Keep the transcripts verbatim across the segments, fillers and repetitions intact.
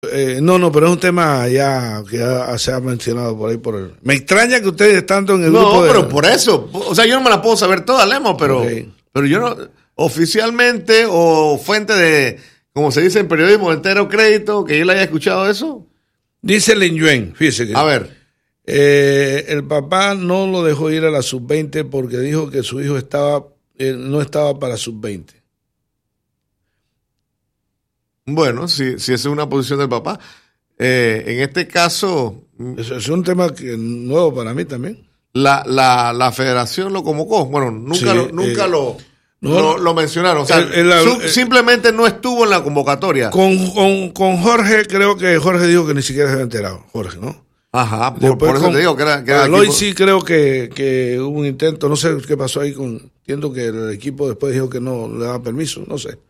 Eh, no, no, pero es un tema ya que ya se ha mencionado por ahí. por el... Me extraña que ustedes estando en el no, grupo de... No, pero por eso, o sea, yo no me la puedo saber toda, Lemo, pero, okay. pero yo no, oficialmente o fuente de, como se dice en periodismo, entero crédito, que yo le haya escuchado eso. Dice Lin Yuen, fíjese que... A ver. Eh, el papá no lo dejó ir a la sub veinte porque dijo que su hijo estaba eh, no estaba para sub veinte. Bueno, si, si esa es una posición del papá. Eh, en este caso... Eso es un tema que, nuevo para mí también. La, la, la federación lo convocó. Bueno, nunca, sí, lo, nunca eh, lo, no, lo, lo mencionaron. O sea, el, el, su, el, simplemente no estuvo en la convocatoria. Con, con, con Jorge, creo que Jorge dijo que ni siquiera se había enterado. Jorge, ¿no? Ajá, por, por eso con, te digo que era... Que era Aloy sí creo que, que hubo un intento. No sé qué pasó ahí con... Entiendo que el equipo después dijo que no le daba permiso. No sé.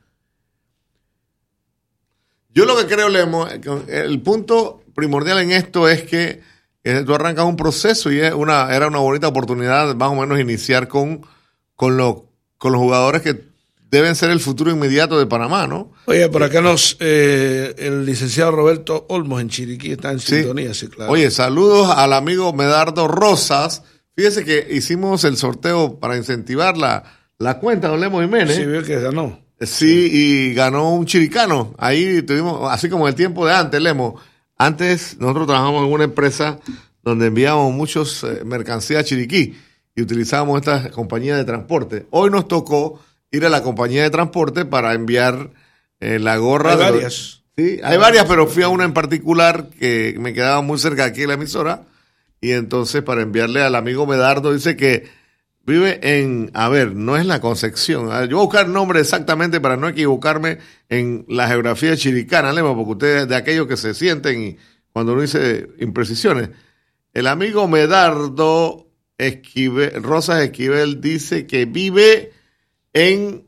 Yo lo que creo, Lemo, el punto primordial en esto es que eh, tú arrancas un proceso y es una, era una bonita oportunidad más o menos iniciar con, con, lo, con los jugadores que deben ser el futuro inmediato de Panamá, ¿no? Oye, por acá nos eh, el licenciado Roberto Olmos en Chiriquí está en sí. sintonía, sí, claro. Oye, saludos al amigo Medardo Rosas. Fíjese que hicimos el sorteo para incentivar la, la cuenta, don Lemo Jiménez. Sí, veo que ganó. Sí, y ganó un chiricano. Ahí tuvimos, así como el tiempo de antes, Lemo. Antes nosotros trabajamos en una empresa donde enviábamos muchos eh, mercancías a Chiriquí y utilizábamos esta compañía de transporte. Hoy nos tocó ir a la compañía de transporte para enviar eh, la gorra. Hay de varias. Los, sí, hay varias, pero fui a una en particular que me quedaba muy cerca de aquí de la emisora y entonces para enviarle al amigo Medardo, dice que vive en, a ver, no es la Concepción. Yo voy a buscar el nombre exactamente para no equivocarme en la geografía chiricana, Lema, porque ustedes de aquellos que se sienten y cuando uno dice imprecisiones. El amigo Medardo Esquivel, Rosas Esquivel dice que vive en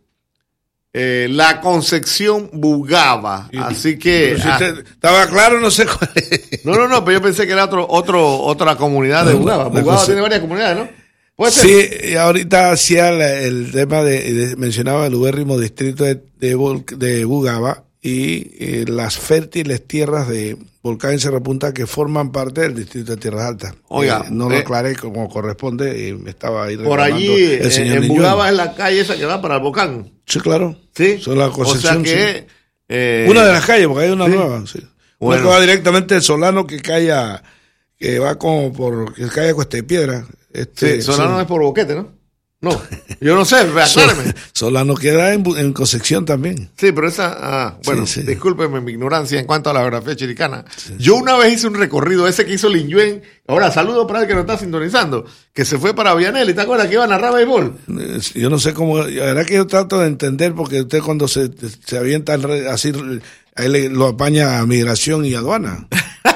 eh, la Concepción Bugaba. Y, Así que... Si ah, te, estaba claro, no sé cuál es. No, no, no, pero yo pensé que era otro, otro, otra comunidad de Bugaba. Bugaba tiene varias comunidades, ¿no? Sí, y ahorita hacía el tema de, de mencionaba el ubérrimo distrito de, de, de Bugaba y eh, las fértiles tierras de Volcán y Cerro Punta que forman parte del distrito de Tierras Altas. Oiga, eh, no eh, lo aclaré como corresponde y me estaba ahí por allí el señor en Bugaba es la calle esa que va para el volcán. Sí, claro. Sí. Son la Concepción, o sea que, sí. eh, una de las calles, porque hay una sí. nueva. Sí. Bueno. Una que va directamente de Solano que cae a, que va como por que cae a Cuesta de Piedra. Este, sí, Solano sí. es por Boquete, ¿no? No, yo no sé, acláreme. Solano queda en, en Concepción también. Sí, pero esa, ah, bueno, sí, sí. discúlpeme mi ignorancia en cuanto a la geografía chiricana. Sí. Yo una vez hice un recorrido, ese que hizo Lin Yuen, ahora saludo para el que nos está sintonizando, que se fue para Vianelli, ¿te acuerdas que iba a narrar béisbol? Yo no sé cómo, la verdad que yo trato de entender, porque usted cuando se, se avienta así, ahí le, lo apaña a migración y aduana.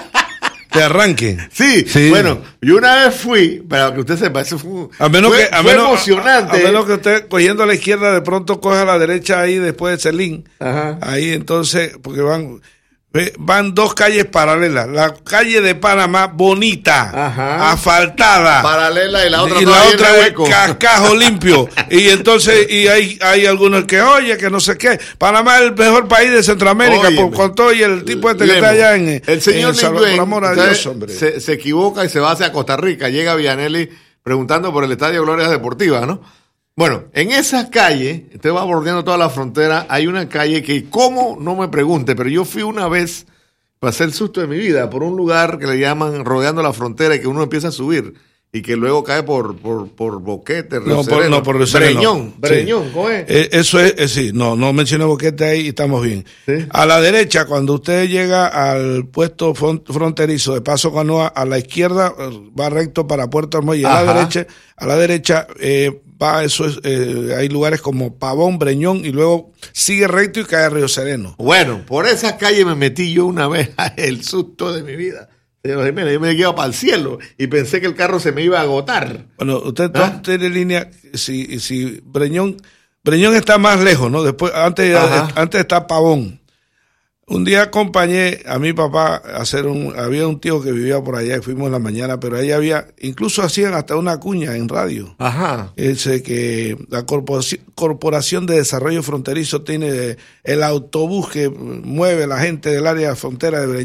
De arranque. Sí, sí, bueno, yo una vez fui, para que usted sepa, eso fue, a menos fue, que, a fue menos, emocionante. A, a menos que usted cogiendo a la izquierda de pronto coja a la derecha ahí después de Celín. Ajá. Ahí entonces, porque van van dos calles paralelas. La calle de Panamá, bonita, Ajá. asfaltada. Paralela y la otra y la otra es cascajo limpio. Y entonces, y hay, hay algunos que, oye, que no sé qué. Panamá es el mejor país de Centroamérica, oye, por, con todo y el tipo este que está allá en el señor en Lin Yuen, por amor a Dios, hombre. Se, se equivoca y se va hacia Costa Rica. Llega Vianelli preguntando por el Estadio Glorias Deportivas, ¿no? Bueno, en esas calles, usted va bordeando toda la frontera, hay una calle que, ¿cómo? No me pregunte, pero yo fui una vez, pasé el susto de mi vida, por un lugar que le llaman rodeando la frontera y que uno empieza a subir y que luego cae por por por Boquete, no, por, no, por Breñón, Breñón, sí. ¿cómo es? Eh, eso es, eh, sí, no, no mencioné Boquete ahí y estamos bien. ¿Sí? A la derecha, cuando usted llega al puesto fronterizo de Paso Canoa, a la izquierda va recto para Puerto Armuelle, a la derecha, a la derecha eh, va, eso es, eh, hay lugares como Pavón, Breñón y luego sigue recto y cae a Río Sereno. Bueno, por esa calle me metí yo una vez, el susto de mi vida. Yo me iba para el cielo y pensé que el carro se me iba a agotar. Bueno, usted ¿Ah? tiene línea, si, si Breñón, Breñón está más lejos, ¿no? Después, antes, antes está Pavón. Un día acompañé a mi papá a hacer un, había un tío que vivía por allá y fuimos en la mañana, pero ahí había, incluso hacían hasta una cuña en radio. Ajá. Ese que la Corporación, Corporación de Desarrollo Fronterizo tiene el autobús que mueve a la gente del área frontera de Breña.